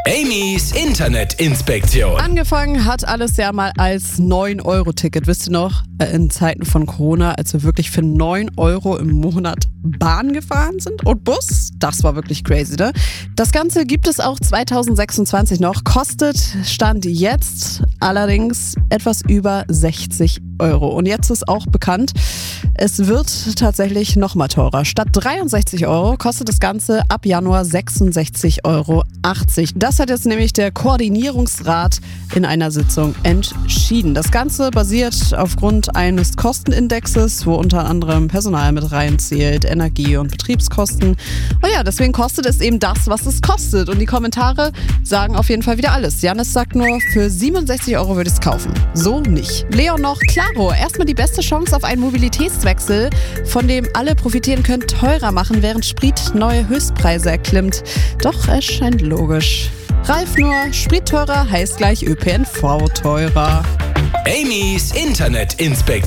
Amy's Internetinspektion. Angefangen hat alles ja mal als 9-Euro-Ticket. Wisst ihr noch, in Zeiten von Corona, als wir wirklich für 9 Euro im Monat Bahn gefahren sind und Bus? Das war wirklich crazy, ne? Das Ganze gibt es auch 2026 noch. Kostet Stand jetzt allerdings etwas über 60 Euro. Und jetzt ist auch bekannt, es wird tatsächlich noch mal teurer. Statt 63 Euro kostet das Ganze ab Januar 66,80 Euro. Das hat jetzt nämlich der Koordinierungsrat in einer Sitzung entschieden. Das Ganze basiert aufgrund eines Kostenindexes, wo unter anderem Personal mit reinzählt, Energie- und Betriebskosten. Und ja, deswegen kostet es eben das, was es kostet. Und die Kommentare sagen auf jeden Fall wieder alles. Janis sagt nur, für 67 Euro würde ich es kaufen. So nicht. Leon noch, klaro, erstmal die beste Chance auf einen Mobilitätswechsel, von dem alle profitieren können, teurer machen, während Sprit neue Höchstpreise erklimmt. Doch es scheint logisch. Ralf nur, Sprit teurer heißt gleich ÖPNV teurer. Amy's Internetinspektion.